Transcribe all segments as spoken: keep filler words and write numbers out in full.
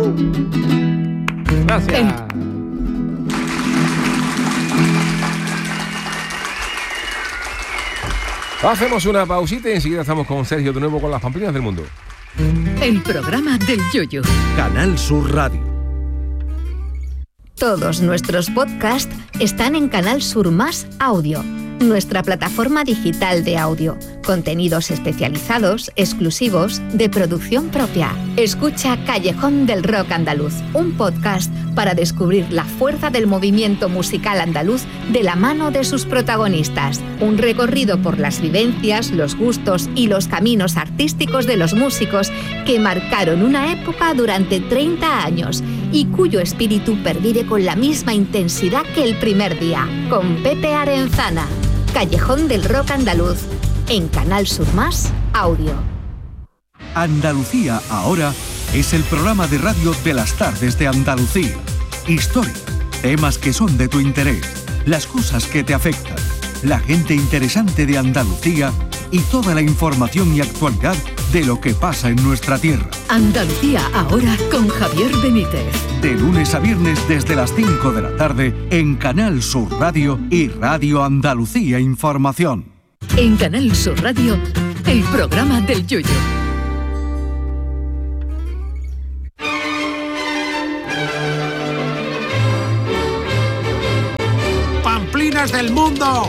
Uh. Gracias. En... Hacemos una pausita y enseguida estamos con Sergio de nuevo con las Pamplinas del Mundo. El programa del Yoyo. Canal Sur Radio. Todos nuestros podcasts están en Canal Sur Más Audio, nuestra plataforma digital de audio. Contenidos especializados, exclusivos, de producción propia. Escucha Callejón del Rock Andaluz, un podcast para descubrir la fuerza del movimiento musical andaluz de la mano de sus protagonistas. Un recorrido por las vivencias, los gustos y los caminos artísticos de los músicos que marcaron una época durante treinta años y cuyo espíritu pervive con la misma intensidad que el primer día. Con Pepe Arenzana. Callejón del Rock Andaluz, en Canal Sur Más Audio. Andalucía Ahora es el programa de radio de las tardes de Andalucía. Historia, temas que son de tu interés, las cosas que te afectan, la gente interesante de Andalucía y toda la información y actualidad de lo que pasa en nuestra tierra. Andalucía Ahora con Javier Benítez. De lunes a viernes desde las cinco de la tarde en Canal Sur Radio y Radio Andalucía Información. En Canal Sur Radio, el programa del Yoyo. ¡Pamplinas del mundo!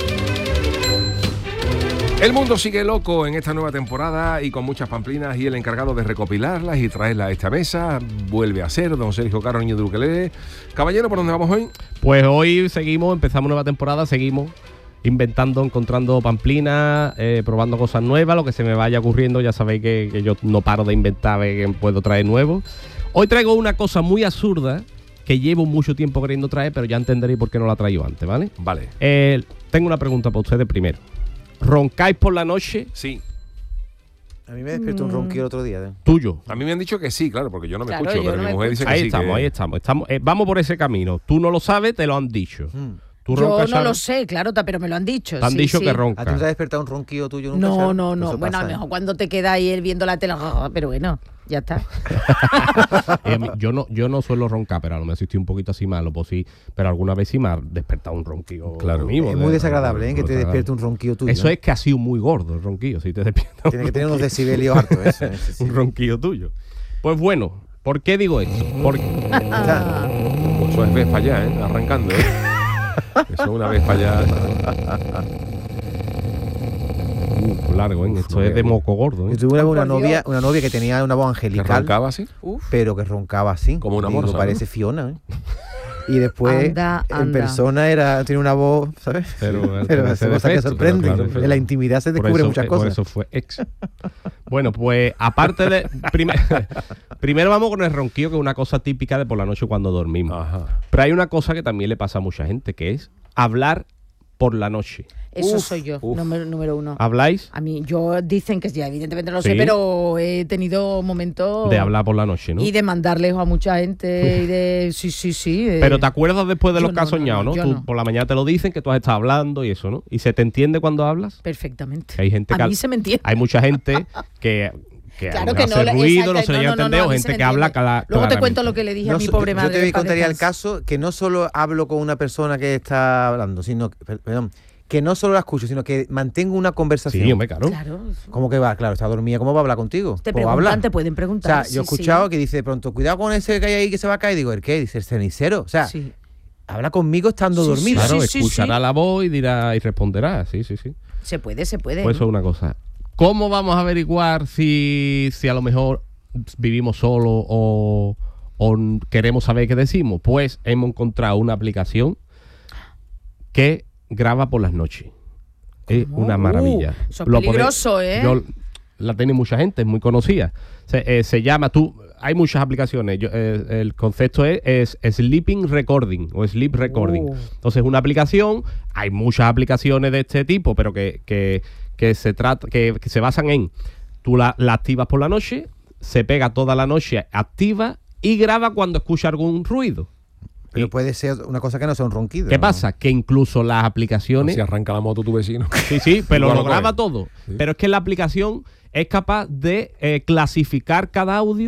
El mundo sigue loco en esta nueva temporada y con muchas pamplinas, y el encargado de recopilarlas y traerlas a esta mesa vuelve a ser don Sergio Caro, niño de Ukelele. Caballero, ¿por dónde vamos hoy? Pues hoy seguimos, empezamos nueva temporada, seguimos inventando, encontrando pamplinas, eh, probando cosas nuevas, lo que se me vaya ocurriendo. Ya sabéis que, que yo no paro de inventar, que puedo traer nuevo. Hoy traigo una cosa muy absurda que llevo mucho tiempo queriendo traer, pero ya entenderéis por qué no la he traído antes, ¿vale? Vale. Eh, tengo una pregunta para ustedes primero. ¿Roncáis por la noche? Sí. A mí me despertó un ronquido el otro día. ¿eh? ¿Tuyo? A mí me han dicho que sí, claro, porque yo no me Claro, escucho, yo pero no mi me mujer dice que Ahí sí. estamos, que... ahí estamos. estamos eh, vamos por ese camino. Tú no lo sabes, te lo han dicho. Mm. ¿Tú Yo roncas, no Charo? lo sé, claro, ta- pero me lo han dicho. Te han sí, dicho sí. que ¿A ti no roncas. te ha despertado un ronquido tuyo nunca? No, Charo? no, no. Eso Bueno, a pasa, lo ¿eh? mejor cuando te quedas ahí viendo la tele, pero bueno, ya está. Eh, a mí- yo no yo no suelo roncar, pero a lo mejor sí estoy un poquito así malo, pues sí, pero alguna vez sí me ha despertado un ronquillo. Claro. mío, Es de- muy desagradable, ¿eh? Que te desagradable. despierte un ronquido tuyo. Eso ¿eh? es que ha sido muy gordo el ronquillo, si te despierta Tiene que tener unos decibelios hartos. Eso, ¿eh? Sí, sí. un ronquillo tuyo. Pues bueno, ¿por qué digo esto? Porque Está. Pues eso es vez para allá, ¿eh? Arrancando, ¿eh? Eso es una vez para allá. uh, largo, ¿eh? Esto no es veo. de moco gordo, ¿eh? Yo tuve una, una Por novia, Dios. una novia que tenía una voz ¿Que angelical, roncaba así? Uf. pero que roncaba así. Como una Digo, morsa, ¿no? parece Fiona, ¿eh? Y después, Anda, en anda. persona, era tiene una voz, ¿sabes? Pero, Pero pero esa ese cosa que defecto, sorprende. claro, claro. En la intimidad se Por descubre eso- muchas eh, cosas. Por eso fue ex. Bueno, pues aparte de... primer- primero vamos con el ronquillo, que es una cosa típica de por la noche cuando dormimos. Ajá. Pero hay una cosa que también le pasa a mucha gente, que es hablar por la noche. Eso Uf, soy yo, uf. número, número uno. ¿Habláis A mí, yo dicen que ya, evidentemente no lo sé, Sí. pero he tenido momentos de hablar por la noche, no? y de mandarles a mucha gente y de sí, sí, sí. de- Pero te acuerdas después de Yo lo que no, has no, soñado, no, ¿no? yo Tú no. por la mañana te lo dicen, que tú has estado hablando y eso, ¿no? ¿Y se te entiende cuando hablas? Perfectamente. Que hay gente a que mí se me entiende. Hay mucha gente que, que Claro a lo que mejor no hace le- ruido, no exacto, se le llega a no, no, entender, no, o a mí gente se me que habla entiende. cla- Luego te cuento claramente. lo que le dije No a mi so- pobre yo- madre. Yo te voy a en paz contaría el descanse. caso que no solo hablo con una persona que está hablando, sino que, per- perdón, que no solo la escucho, sino que mantengo una conversación. Sí, hombre, claro. Claro. ¿Cómo que va? Claro, está dormida, ¿cómo va a hablar contigo? Te ¿Cómo va a preguntan, hablar? te pueden O preguntar. sea, yo he sí, escuchado sí. que dice de pronto, cuidado con ese que hay ahí que se va a caer. Digo, ¿el qué? Dice, el cenicero. O sea, Sí. habla conmigo estando Sí, dormida. Claro, sí, sí, escuchará sí. la voz y dirá y responderá. Sí, sí, sí. Se puede, se puede. Pues eso es una cosa. ¿Cómo vamos a averiguar si, si a lo mejor vivimos solos o, o queremos saber qué decimos? Pues hemos encontrado una aplicación que graba por las noches. Es ¿Cómo? una maravilla. Uh, eso es Lo pode- peligroso, ¿eh? yo- la tiene mucha gente, es muy conocida. Se, eh, se llama, tú, hay muchas aplicaciones. Yo, eh, el concepto es, es Sleeping Recording o Sleep Recording. Uh. Entonces, una aplicación, hay muchas aplicaciones de este tipo, pero que, que, que se trata, que, que se basan en, tú la, la activas por la noche, se pega toda la noche activa y graba cuando escucha algún ruido. Pero Y- puede ser una cosa que no sea un ronquido. ¿Qué ¿no? pasa? Que incluso las aplicaciones... Si arranca la moto tu vecino. Sí, sí, pero Igual lo lo graba coge. todo. Sí. Pero es que la aplicación es capaz de eh, clasificar cada audio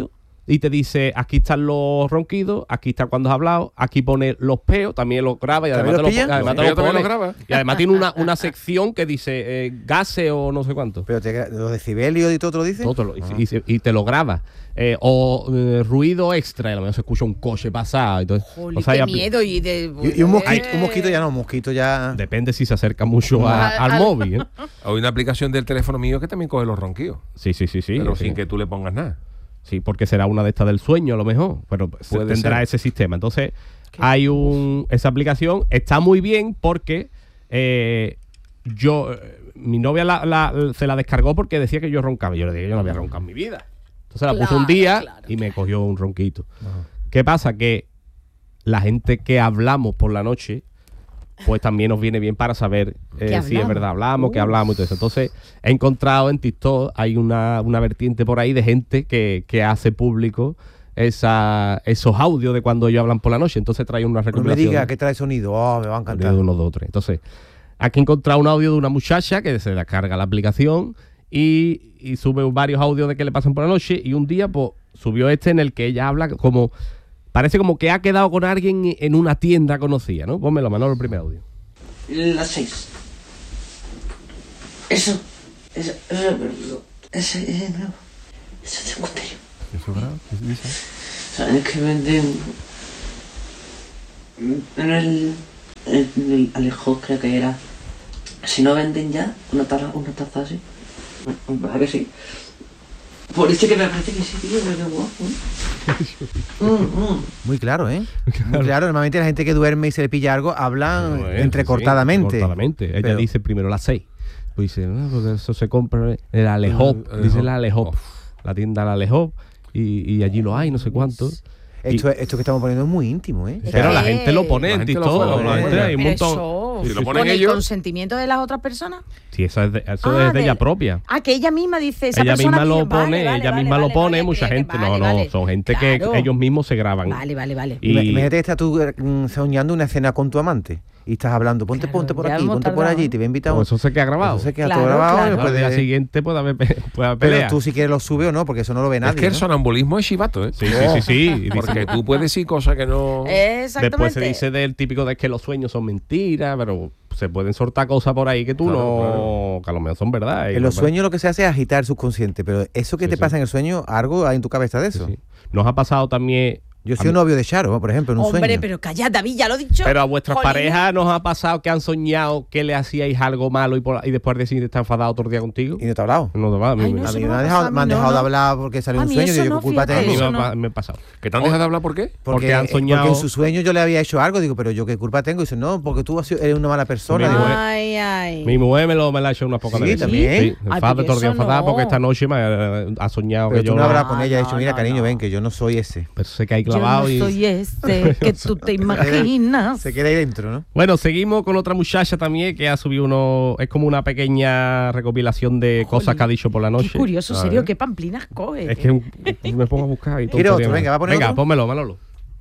y te dice, aquí están los ronquidos, aquí está cuando has hablado, aquí pone los peos, también los graba y además te los lo, pilla? además te Los lo peos también pone. los graba. Y además tiene una, una sección que dice eh, gases o no sé cuánto. Pero te, los decibelios y todo te lo dice. Todo te lo- y, Ah. y se- y te lo graba. Eh, o eh, ruido extra, y a lo mejor se escucha un coche pasar. Y todo. Jolín, O sea, qué ya- miedo y de... Y, y un mosquito, Eh. un mosquito ya no, un mosquito ya. Depende si se acerca mucho a- Al- al al- móvil. ¿eh? Hay una aplicación del teléfono mío que también coge los ronquidos. Sí, sí, sí, sí. pero sí. sin que tú le pongas nada. Sí, porque será una de estas del sueño a lo mejor, pero se Puede tendrá ser. ese sistema. Entonces, hay un esa aplicación, está muy bien porque eh, yo, eh, mi novia la- la- se la descargó porque decía que yo roncaba. Yo le dije, yo no había roncado en mi vida. Entonces la puse un Claro, día claro, y me cogió un ronquito. ¿Qué pasa? Que la gente que hablamos por la noche, pues también nos viene bien para saber eh, ¿Qué si es hablamos? verdad hablamos, que Uf. hablamos y todo eso. Entonces, he encontrado en TikTok, hay una, una vertiente por ahí de gente que, que hace público esa, esos audios de cuando ellos hablan por la noche. Entonces trae una No me recopilación diga que trae sonido. Oh, me va a de encantar. uno, dos, tres. Entonces, aquí he encontrado un audio de una muchacha que se descarga la aplicación y, y sube varios audios de que le pasan por la noche. Y un día, pues, subió este en el que ella habla como... Parece como que ha quedado con alguien en una tienda conocida, ¿no? Pónmelo, Manolo, el primer audio. Las seis. Eso, eso, eso es verdad. Ese es nuevo. Eso es de botella. ¿Eso es verdad? ¿Qué dice? ¿Sabes que venden en el, en el Alejo, creo que era? Si no venden ya una taza, una taza así. ¿Verdad que sí? Por eso que me parece que sí, tío, pero qué guapo. ¿eh? Mm, mm. Muy claro, ¿eh? Muy claro. Normalmente la gente que duerme y se le pilla algo habla Bueno, entrecortadamente. sí, cortadamente. Ella Pero- dice primero las seis. Pues dice, no, porque eso se compra en el Alejop. El Dice Alejop. la Alejop. Uf. La tienda la Alejop. Y, y allí lo hay, no sé cuánto. Esto, esto que estamos poniendo es muy íntimo, ¿eh? O sea, Pero la Eh, gente lo pone la en gente lo TikTok. pone, la eh. gente- hay un Pero montón. eso, Si lo ¿con ponen el ellos- consentimiento de las otras personas? Sí, eso es de, eso Ah, es de ella del- propia. Ah, que ella misma dice, esa Ella persona misma lo dice, vale, pone, vale, ella vale, misma vale, lo pone, vale, mucha cree que gente. vale, no, no, vale. son gente Claro. que ellos mismos se graban. Vale, vale, vale. Y- Imagínate que estás tú mm, soñando una cena con tu amante y estás hablando, ponte, Claro, ponte por ya aquí, hemos ponte por tardado, allí, ¿eh? te voy a invitar a un- Pues eso se queda grabado. Eso se queda Claro, todo grabado. claro. y Claro, al puede- día siguiente puede haber, pe- puede haber Pero pelea. tú si quieres lo sube o no, porque eso no lo ve nadie. Es que el ¿no? sonambulismo es chivato, ¿eh? Sí, sí, sí, sí. Y dice- Porque tú puedes decir cosas que no... Exactamente. Después se dice del típico de que los sueños son mentiras, pero se pueden soltar cosas por ahí que tú Claro, no, claro. que a lo mejor son verdad. y En los no- sueños lo que se hace es agitar el subconsciente, pero eso que Sí, te sí. pasa en el sueño, algo hay en tu cabeza de Sí, eso. sí. Nos ha pasado también. Yo a soy mí- novio de Charo, por ejemplo, en un Hombre, sueño. pero calla, David, ya lo he dicho. Pero a vuestras Jolín. parejas nos ha pasado que han soñado que le hacíais algo malo y, por- y después al día siguiente está enfadado otro día contigo. Y no te he hablado. No te va, a mí, Ay, me- no, A eso mí no me, me han ha dejado, pasado a me han mí, no, dejado de no. hablar porque salió A un mí sueño y eso yo, no, ¿qué culpa fíjate, a mí tengo? me, eso ha- no. me ha pasado. ¿Que te han dejado de hablar por qué? Porque han Porque soñado- en su sueño yo le había hecho algo, digo, pero yo qué culpa tengo. Y dice, no, porque tú has sido- eres una mala persona. Mi Digo, mujer- Ay, ay. Mi mujer me lo, me la ha hecho unas pocas Sí, veces. también. Sí, Ay, enfado pero todo el día eso enfadado no. porque esta noche me ha, ha soñado pero que tú yo no no, hablas con ella y no, has dicho, mira, no, cariño, no. ven, que yo no soy ese. pero se cae Yo clavado no y... soy este que tú te imaginas. Se queda ahí dentro, ¿no? Bueno, seguimos con otra muchacha también que ha subido uno... Es como una pequeña recopilación de cosas que ha dicho por la noche. Qué curioso, A serio, ver. qué pamplinas coge. Es que un- me pongo a buscar y todo. ¿Quiere otro? todavía Venga, más. ¿va a poner Venga, otro? pónmelo, Manolo.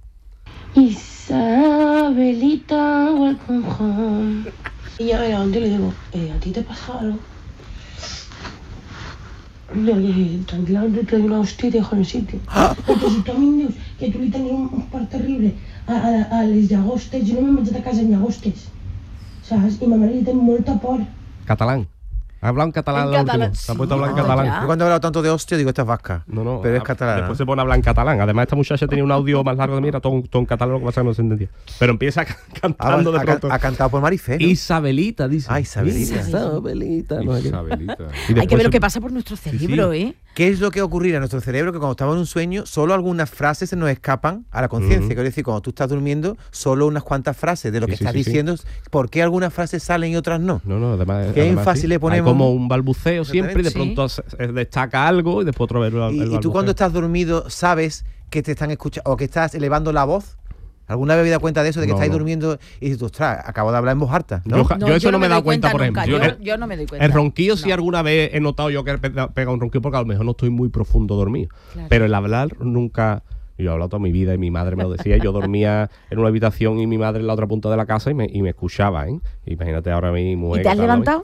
Isabelita, welcome home. Y ya era donde le digo, eh, ¿a ti te pasa algo? No, que tranquilamente te doy una hostia y te dejo en el sitio. Perquè si tu a mi em dius que tu li tenies un, un part terrible a, a, a les llagostes, jo no m'he menjat a casa amb llagostes, saps? I ma mare li té molta por. Catalán. Ha hablado en catalán. En lo último. catalán, Se ha sí, puesto a hablar en no, catalán. ya. Yo cuando he hablado tanto de hostia, digo, esta es vasca. No, no. Pero es a- catalana. Después se pone a hablar en catalán. Además, esta muchacha tenía un audio más largo de mira, todo, todo en catalán, lo que pasa es que no se entendía. Pero empieza ca- Ah, cantando de ha, can- pronto. ha cantado por Marifé, ¿no? Isabelita, dice. Ah, Isabelita. Isabelita. no sé qué. Isabelita. Y Hay después que ver se- lo que pasa por nuestro cerebro, ¿eh? ¿Qué es lo que ocurrirá en nuestro cerebro? Que cuando estamos en un sueño, solo algunas frases se nos escapan a la conciencia. Ujú. Quiero decir, cuando tú estás durmiendo, solo unas cuantas frases de lo Sí, que sí, estás sí, sí. diciendo. ¿Por qué algunas frases salen y otras no? No, no, además. Qué además, énfasis sí. le ponemos. Hay como un balbuceo siempre y de Sí. pronto se- se destaca algo y después otra vez el, el Y, y tú balbuceo. cuando estás dormido, ¿sabes que te están escuchando o que estás elevando la voz? ¿Alguna vez habéis dado cuenta de eso, de que No, estáis no. durmiendo y dices, ostras, acabo de hablar en voz alta? ¿no? Yo ja- yo eso no me he doy dado cuenta, por nunca. ejemplo. Yo, Yo- yo no me doy cuenta. El ronquillo sí No. alguna vez he notado yo que he pe- pegado un ronquido porque a lo mejor no estoy muy profundo dormido. Claro. Pero el hablar nunca... Yo he hablado toda mi vida y mi madre me lo decía. Yo dormía en una habitación y mi madre en la otra punta de la casa y me, y me escuchaba, ¿eh? Imagínate ahora mi mujer... ¿Y te has que está al lado mío. levantado?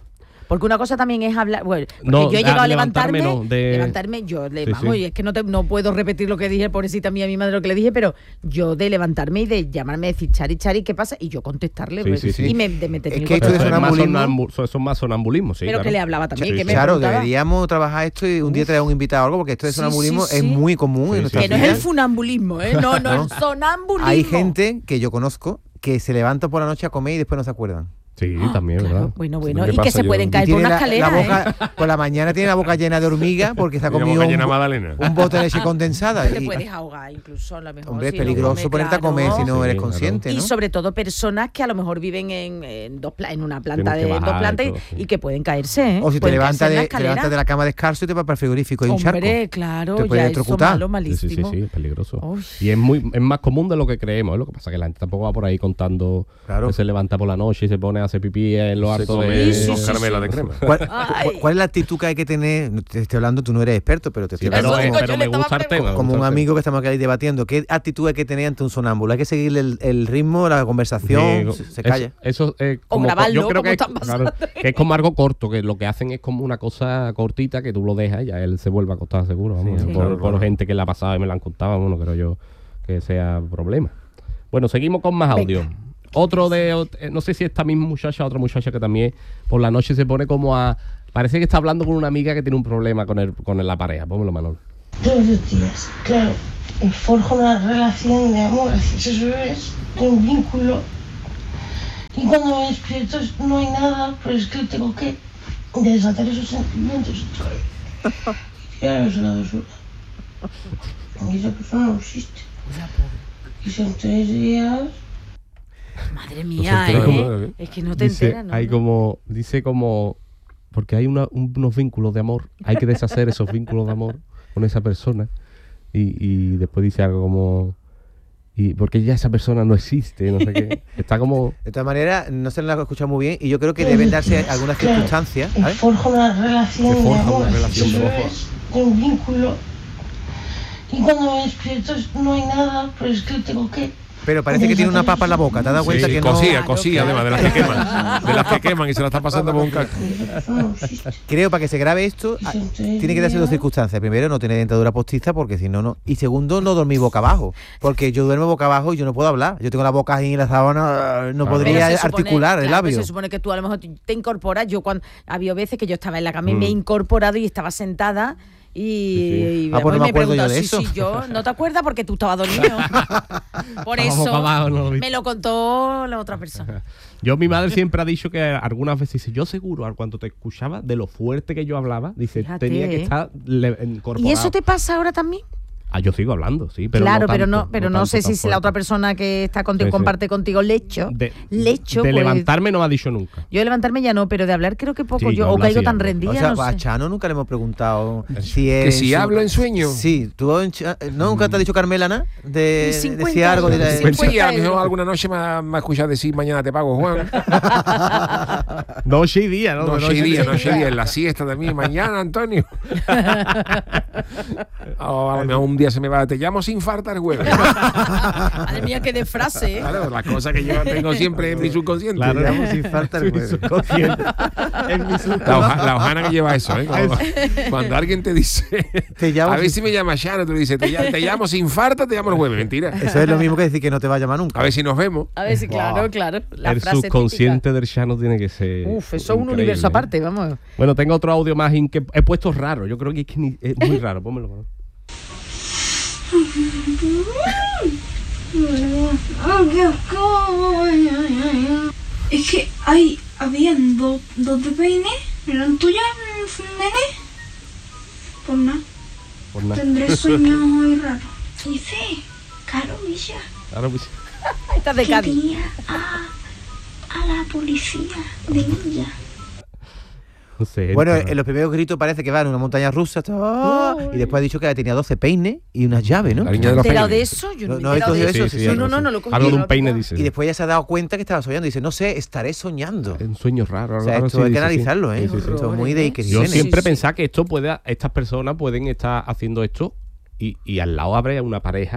Porque una cosa también es hablar, bueno, porque No, yo he llegado a a levantarme, levantarme no, de- levantarme, yo, le, Sí, vamos, sí. y es que no, te, no puedo repetir lo que dije, pobrecita mía, a mi madre lo que le dije, pero yo de levantarme y de llamarme, decir, Chari, Chari, ¿qué pasa? Y yo contestarle, Sí, pues, sí, sí. y me, de meter Es en el que esto coche. de Eso es más sonambulismo- sonambu- eso es más sonambulismo, sí. Pero claro. que le hablaba también, que me Claro, preguntaba. deberíamos trabajar esto y un día traer un invitado o algo, porque esto de Sí, sonambulismo sí, es sí. muy común Sí, en nuestra Que no es el funambulismo, ¿eh? No, no, el sonambulismo. Hay gente que yo conozco que se levanta por la noche a comer y después no se acuerdan. Sí, también, Claro, ¿verdad? bueno, Sí, bueno, ¿qué y que pasa? se Yo- pueden Y caer por Tiene una la- escalera, la ¿eh? boca, por la mañana tiene la boca llena de hormigas porque se ha Tiene la comido boca llena un, Magdalena. un bote de leche condensada. Te y- puedes ahogar incluso a lo mejor. Hombre, es si no peligroso comes, ponerte a comer claro. si no Sí, eres claro. consciente, Y ¿no? sobre todo personas que a lo mejor viven en, en dos pla- en una planta Tienen que de dos bajar y plantas y, todo, sí. y que pueden caerse, ¿eh? O si te Pueden levantas caerse en la de, te levantas escalera. de la cama descalzo y te vas para el frigorífico y un charco. Hombre, claro, Te puedes ya eso electrocutar. malo, Sí, sí, sí, malísimo. sí, es peligroso. Uy. Y es muy es más común de lo que creemos, ¿eh? Lo que pasa es que la gente tampoco va por ahí contando Claro. que se levanta por la noche y se pone a hacer pipí en lo Se alto come de... Sí, con sí, caramela sí. de crema. ¿Cuál, Ay. cu- cuál es la actitud que hay que tener? No te estoy hablando, tú no eres experto, pero te estoy Sí, pero, hablando eh, como, pero yo me le estaba gusta el tema. me como gusta un el amigo que estamos aquí debatiendo. ¿Qué actitud hay que tener ante un sonámbulo? ¿Hay que seguirle el, el ritmo, la conversación? Sí, se, se eso- calla. Eso, es O como, grabarlo, yo creo como que es, están claro, pasando. que es como algo corto, que lo que hacen es como una cosa cortita que tú lo dejas y ya él se vuelve a acostar seguro. Vamos, Sí, por, claro, por claro. gente que la ha pasado y me la han contado, bueno, no creo yo que sea problema. Bueno, seguimos con más audio. Otro de, ot- eh, no sé si esta misma muchacha, otra muchacha que también por la noche se pone como a... Parece que está hablando con una amiga que tiene un problema con, el, con la pareja. Pónmelo, Manolo. Todos los días, claro, y forja una relación de amor hacia esos bebés, de un vínculo. Y cuando me despierto no hay nada, pero es que tengo que desatar esos sentimientos y tirarlos a la basura. Y esa persona no existe. Y son tres días. Madre mía, No se entera ¿eh? de nada, ¿eh? Es que no te Dice, enteras, ¿no? hay como, dice como, porque hay una- un- unos vínculos de amor, hay que deshacer esos vínculos de amor con esa persona. Y, y después dice algo como, y porque ya esa persona no existe, no sé qué. Está como... De todas maneras, no se la ha escuchado muy bien y yo creo que deben darse algunas Claro, circunstancias. y ¿sabes? forja una relación Se de forja amor una hacia relación esos de bebés, de un vínculo. Y cuando me despierto no hay nada, pero es que tengo que... Pero parece que tiene una papa en la boca. ¿Te has dado cuenta Sí, que no? cosía, Claro, cosía, claro. además, de las que queman. De las que queman y se la está pasando por un casco. No existe. Creo para que se grabe esto ah, tiene que darse dos circunstancias. Primero, no tener dentadura postiza porque si no, no. Y segundo, no dormir boca abajo. Porque yo duermo boca abajo y yo no puedo hablar. Yo tengo la boca ahí en la sábana, no Claro. podría Pero se supone- articular el claro, pero labio. se supone que tú a lo mejor te incorporas. Yo cuando había veces que yo estaba en la cama y me he Mm. incorporado y estaba sentada y, sí. y Ah, pues no me me acuerdo yo preguntaba, de sí, eso. sí, yo no te acuerdas porque tú estabas dormido. Por Estábamos eso para abajo, no lo vi. me lo contó la otra persona. Yo, mi madre siempre ha dicho que algunas veces dice, yo seguro, cuando te escuchaba, de lo fuerte que yo hablaba, dice, Fíjate, tenía que ¿eh? estar le- incorporado. ¿Y eso te pasa ahora también? Ah, yo sigo hablando, sí, pero claro, no pero tanto, no, pero no, tanto, sé tan si la otra fuerte. persona que está contigo Sí, sí. comparte contigo lecho. De, lecho, de pues, levantarme no me ha dicho nunca. Yo de levantarme ya no, pero de hablar creo que poco. Sí, yo no o habla caigo sí tan habla. rendida, O sea, no a sé. Chano nunca le hemos preguntado si es Que si hablo en sueño. Sí, tú en Cha- ¿no nunca te ha dicho Carmela nada de, Ni cincuenta decir algo de la- euros. Pues sí, a lo cincuenta mejor euros. alguna noche me ha, me ha escuchado decir mañana te pago, Juan. Noche y día, ¿no? Noche y día, noche y día, en la siesta también. Mañana, Antonio. O a lo mejor un día se me va, te llamo sin falta el jueves. Madre mía, qué de frase, ¿eh? Claro, la cosa que yo tengo siempre en mi subconsciente. Claro. Te llamo sin falta el Sí, jueves. subconsciente. En mi subconsciente. La, hoja- la hojana que lleva eso, ¿eh? Cuando, cuando alguien te dice, Te llamo a ver sin- si me llama Chano, tú le dices, te, llamo- te llamo sin falta, te llamo el jueves. Mentira. Eso es lo mismo que decir que no te va a llamar nunca. A ver si nos vemos. A ver si, claro, claro. La El frase subconsciente del Shano tiene que ser. típica. Uf, eso es un increíble, universo ¿eh? aparte, vamos. Bueno, tengo otro audio más in- que he puesto raro. Yo creo que es, que ni- es muy raro. Pónmelo. Pónmelo. Es que hay, habían dos, dos de peine, ¿eran tuyas, nene? Pues nada, Por nada. tendré sueños muy raros. Dice, claro, Villa, Claro, pues, Esta es de que Cádiz. tenía a, a la policía de Villa. no sé. Bueno, entra- en los primeros gritos parece que va en una montaña rusa ¡ah! Y después ha dicho que tenía doce peines y unas llaves, ¿no? La niña de los ¿Enterado de peines. eso? Yo No, no, no me he he enterado de cogido eso. eso, sí, no, sí, no, sí. no, no lo cogí. Hablo de no un lo peine, tengo. dice. Y después ya se ha dado cuenta que estaba soñando. Dice, no sé, estaré soñando. Un sueño raro. O sea, algo esto así hay que dice, sí. analizarlo, ¿eh? Sí, sí, sí. Esto es muy de Iker Yo Jiménez. siempre Sí, sí. pensaba que esto puede, estas personas pueden estar haciendo esto y, y al lado habrá una pareja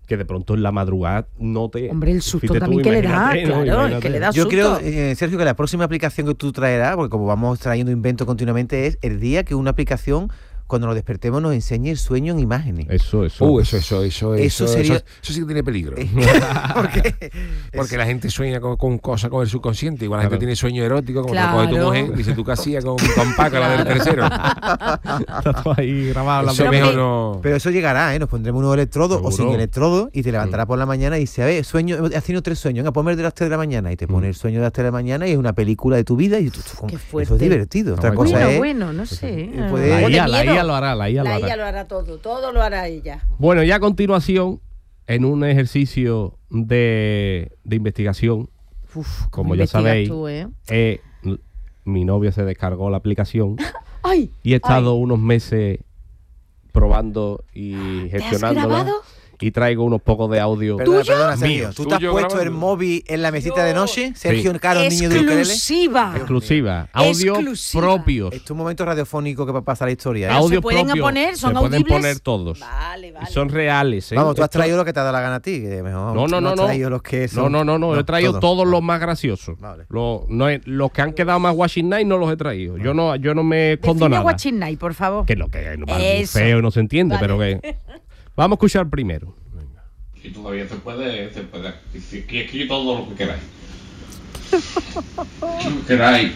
que de pronto en la madrugada no te... Hombre, el susto fíjate también tú, que le da, imagínate, ¿no? claro, Imagínate. que le da Yo susto. creo, eh, Sergio, que la próxima aplicación que tú traerás, porque como vamos trayendo inventos continuamente, es el día que una aplicación, cuando nos despertemos, nos enseñe el sueño en imágenes. Eso, eso. Uh, eso, eso, eso, Eso eso, sería- eso, eso sí que tiene peligro. ¿Por qué? Porque la gente sueña con, con cosas con el subconsciente. Igual la gente Claro. tiene sueño erótico, como Claro. te coge tu mujer, dice tú qué hacías con, con Paca, la del tercero. Está todo ahí grabado. la Eso Pero mejor que- no. Pero eso llegará, ¿eh? Nos pondremos unos electrodos o Seguro. sin electrodos y te levantarás por la mañana y dices, a ver, sueño, he tenido tres sueños, venga, ponme el de las tres de la mañana y te pone el sueño de las tres de la mañana y es una película de tu vida y tú, tú- Qué eso fuerte. es divertido. Otra Bueno, cosa Bueno, es... bueno, no sé. eh, puede- La O de I A, la miedo. I A lo hará, la I A lo La hará. I A lo hará todo, todo lo hará ella. Bueno, ya a continuación, en un ejercicio de, de investigación, Uf, como ¿cómo ya investigas sabéis, tú, eh? eh, l- mi novia se descargó la aplicación ¡Ay! y he estado ay. unos meses probando y ¿Te has gestionándola. grabado? Y traigo unos pocos de audio. Perdona, ¿Tuyo? perdona, Sergio. Mío. ¿Tú te has Tuyo puesto el grabando. móvil en la mesita de noche? Sergio Sí. Caro, niño de ukelele. Exclusiva. Exclusiva. Audio Exclusiva. propios. Esto es un momento radiofónico que va a pasar la historia, ¿eh? Audio- Audio ¿Se pueden propios. poner? ¿Son Se pueden audibles? poner todos. Vale, vale. Y son reales, ¿eh? Vamos, tú has Esto- traído lo que te ha dado la gana a ti, que mejor No, no, no, has no. traído los que son... No, no, no, no. He traído todo. todos los más graciosos. Vale. Los, no he- los que han quedado más watching night no los he traído. Yo no, yo no me escondo Define nada. Watching Night, por favor. Que lo que no vale, Eso. feo y no se entiende, Vale. pero que. Vamos a escuchar primero. Y todavía se puede, se puede aquí aquí todo lo que queráis. Lo que queráis.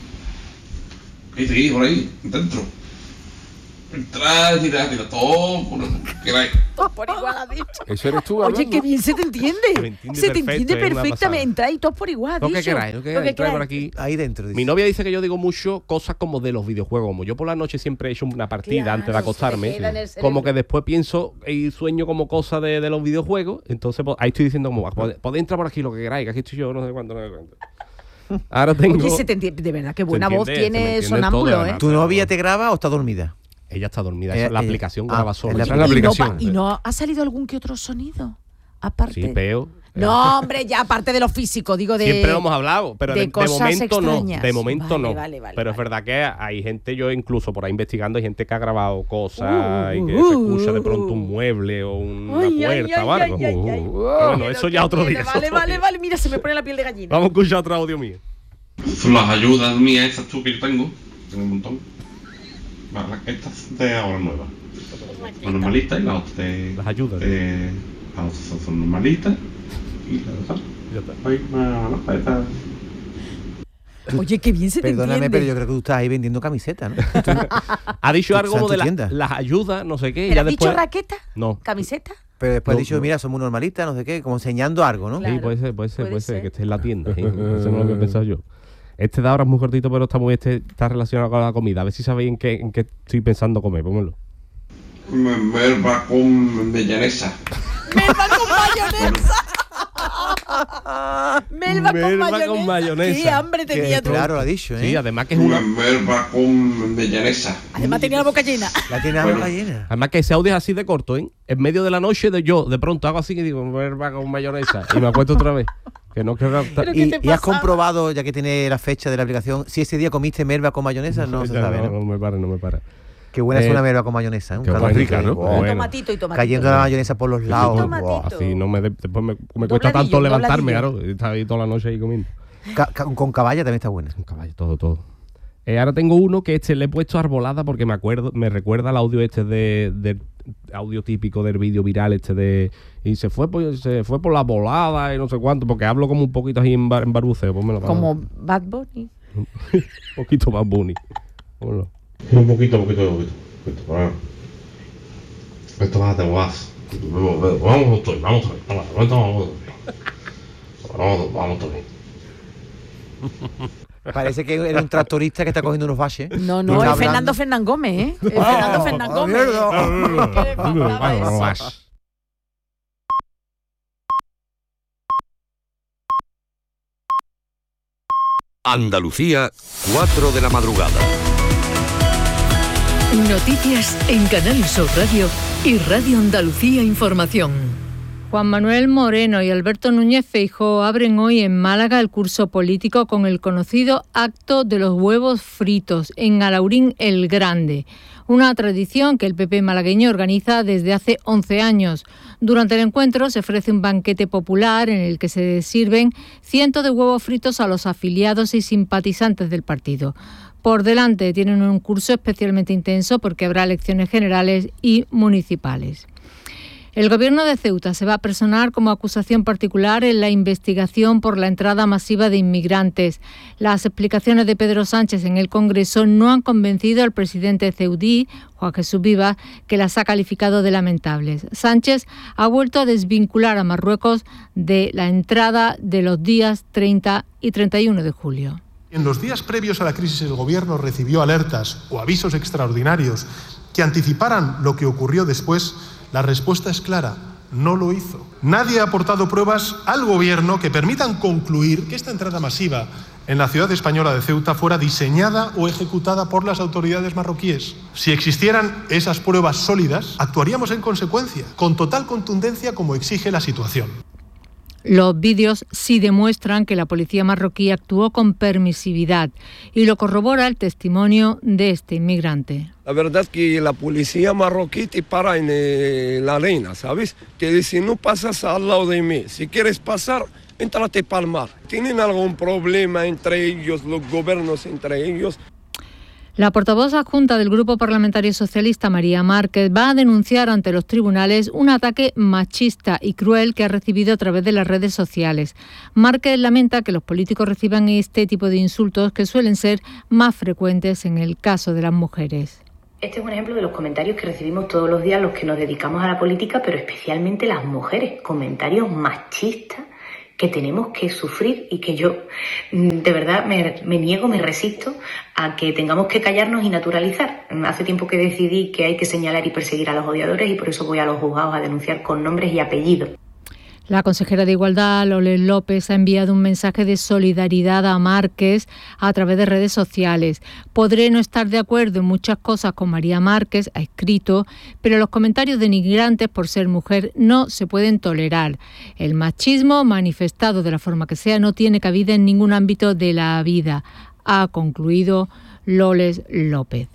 Y seguís por ahí, dentro. Entrad, tirad, tirad todo por lo que queráis. Por igual has dicho. Eso eres tú Oye, hablando. qué bien se te entiende. Me entiende se te perfecto, entiende es una perfectamente. Ahí todos por igual. Lo que dicho. queráis, lo que Lo queráis. Trae por queráis. aquí. Ahí dentro, dice. Mi novia dice que yo digo mucho cosas como de los videojuegos. Como yo por la noche siempre he hecho una partida Claro, antes de se acostarme. te queda en el cerebro. Como que después pienso y sueño como cosas de, de los videojuegos. Entonces pues, ahí estoy diciendo como, "Pod- podéis entrar por aquí lo que queráis, que aquí estoy yo, no sé cuánto, no sé cuánto". Ahora tengo... Oye, se te entiende. De verdad, qué buena entiende, voz se me tiene entiende sonámbulo, todo, ¿eh? además. ¿Tu novia te graba o está dormida? Ella está dormida, Ella- esa- la ella- aplicación ah, graba es sola. la- es la Y no aplicación. pa- ¿Y no ha salido algún que otro sonido? Aparte. Sí, peo. No, hombre, ya aparte de lo físico, digo de. Siempre lo hemos hablado, pero de de, de cosas momento no. extrañas. De momento Vale, no. vale, vale, pero es vale. verdad que hay gente, yo incluso por ahí investigando, hay gente que ha grabado cosas Uh, y que uh, se escucha de uh, pronto uh. un mueble o una Ay, ay, puerta ay, o algo. ay, ay, ay. Uh, uh, bueno, eso ya otro día. Vale, eso otro vale, día. vale. Mira, se me pone la piel de gallina. Vamos a escuchar otro audio mío. Las ayudas mías, estas tú que yo tengo, tengo un montón. Vale, estas de ahora nuevas. Las normalistas y las otras de. Las ayudas. de- las otras son- son normalistas y las otras. Ya está. Ay, no, no, para estas. Oye, qué bien se te Perdóname, entiende. pero yo creo que tú estás ahí vendiendo camisetas, ¿no? Ha dicho Tú algo estás en como tu de la- tienda. las ayudas, no sé qué. y ¿Pero ya has después... dicho raqueta? No. ¿Camiseta? Pero después No, has dicho, no. mira, somos normalistas, no sé qué, como enseñando algo, ¿no? Claro. Sí, puede ser, puede ser, Puede puede ser, ser. que esté en la tienda. ¿sí? Eso no lo había pensado yo. Este de ahora es muy cortito, pero está muy este está relacionado con la comida. A ver si sabéis en qué, en qué estoy pensando comer. Pónmelo. Me- Melva con mellanesa. ¡Melva con mayonesa! ¡Melva con Melva mayonesa! con mayonesa. ¡Qué hambre Que, tenía tú! claro, lo ha dicho, ¿eh? Sí, además que es una... Melva con mellanesa. Además tenía la boca llena. La tiene la Bueno. boca llena. Además que ese audio es así de corto, ¿eh? En medio de la noche de yo, de pronto hago así y digo, verba con mayonesa. Y me acuesto otra vez. Que no quiero... Pero ¿qué ¿Y, te y has pasa? comprobado, ya que tiene la fecha de la aplicación, si ese día comiste merva con mayonesa? No se Ya sabe, no, ¿no? no me para, no me para. Qué buena es Eh, una merva con mayonesa, ¿eh? Un qué calor rica, de- ¿no? Wow. Bueno. Tomatito y tomatito. Cayendo la mayonesa por los lados. tomatito. Wow. Así no me de- después me, me cuesta tanto Dobladillo, levantarme, dobladillo. claro. Está ahí toda la noche ahí comiendo. Ca- ca- con caballa también está buena. Un caballo, todo, todo. Eh, ahora tengo uno que este le he puesto arbolada porque me acuerdo, me recuerda al audio este de, de audio típico del vídeo viral este de y se fue por, se fue por la volada y no sé cuánto, porque hablo como un poquito así en, bar, en barbuceo. Pónmelo, Como Bad Bunny. un poquito más bunny. Pónmelo. Un poquito, un poquito, un poquito. un poquito, bueno. Esto va de guas. Vamos, vamos, vamos, vamos, vamos, vamos, vamos, vamos, vamos, Parece que era un tractorista que está cogiendo unos baches. No, Y no, está es Fernando hablando. Fernán Gómez, ¿eh? Es Fernando Ah, Fernán ah, Gómez. mierda. ¿Qué le faltaba eso? Vamos. Andalucía, cuatro de la madrugada. Noticias en Canal Sur Radio y Radio Andalucía Información. Juan Manuel Moreno y Alberto Núñez Feijóo abren hoy en Málaga el curso político con el conocido acto de los huevos fritos en Alaurín el Grande, una tradición que el P P malagueño organiza desde hace once años. Durante el encuentro se ofrece un banquete popular en el que se sirven cientos de huevos fritos a los afiliados y simpatizantes del partido. Por delante tienen un curso especialmente intenso porque habrá elecciones generales y municipales. El Gobierno de Ceuta se va a personar como acusación particular en la investigación por la entrada masiva de inmigrantes. Las explicaciones de Pedro Sánchez en el Congreso no han convencido al presidente ceudí, Juan Jesús Vivas, que las ha calificado de lamentables. Sánchez ha vuelto a desvincular a Marruecos de la entrada de los días treinta y treinta y uno de julio. En los días previos a la crisis, el Gobierno recibió alertas o avisos extraordinarios que anticiparan lo que ocurrió después. La respuesta es clara, no lo hizo. Nadie ha aportado pruebas al Gobierno que permitan concluir que esta entrada masiva en la ciudad española de Ceuta fuera diseñada o ejecutada por las autoridades marroquíes. Si existieran esas pruebas sólidas, actuaríamos en consecuencia, con total contundencia como exige la situación. Los vídeos sí demuestran que la policía marroquí actuó con permisividad y lo corrobora el testimonio de este inmigrante. La verdad que la policía marroquí te para en eh, la arena, ¿sabes? Te dice, no pasas al lado de mí. Si quieres pasar, éntrate para el mar. ¿Tienen algún problema entre ellos, los gobiernos entre ellos? La portavoz adjunta del Grupo Parlamentario Socialista, María Márquez, va a denunciar ante los tribunales un ataque machista y cruel que ha recibido a través de las redes sociales. Márquez lamenta que los políticos reciban este tipo de insultos que suelen ser más frecuentes en el caso de las mujeres. Este es un ejemplo de los comentarios que recibimos todos los días los que nos dedicamos a la política, pero especialmente las mujeres. Comentarios machistas que tenemos que sufrir y que yo de verdad me, me niego, me resisto a que tengamos que callarnos y naturalizar. Hace tiempo que decidí que hay que señalar y perseguir a los odiadores y por eso voy a los juzgados a denunciar con nombres y apellidos. La consejera de Igualdad, Loles López, ha enviado un mensaje de solidaridad a Márquez a través de redes sociales. Podré no estar de acuerdo en muchas cosas con María Márquez, ha escrito, pero los comentarios denigrantes por ser mujer no se pueden tolerar. El machismo, manifestado de la forma que sea, no tiene cabida en ningún ámbito de la vida, ha concluido Loles López.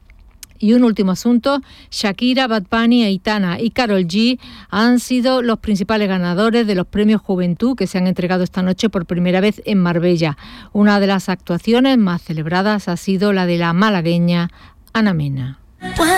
Y un último asunto, Shakira, Bad Bunny, Aitana y Karol G han sido los principales ganadores de los premios Juventud que se han entregado esta noche por primera vez en Marbella. Una de las actuaciones más celebradas ha sido la de la malagueña Ana Mena.